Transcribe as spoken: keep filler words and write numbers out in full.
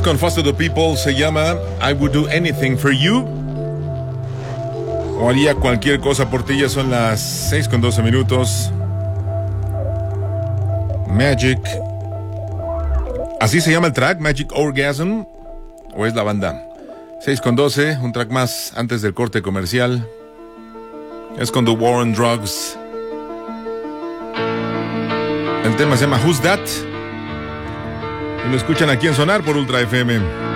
Es con Foster the People, se llama I Would Do Anything For You. O haría cualquier cosa por ti. Ya son las seis con doce minutos. Magic. Así se llama el track, Magic Orgasm. ¿O es la banda? seis con doce, un track más antes del corte comercial. Es con The War on Drugs. El tema se llama Who's That? Y lo escuchan aquí en Sonar por Ultra F M.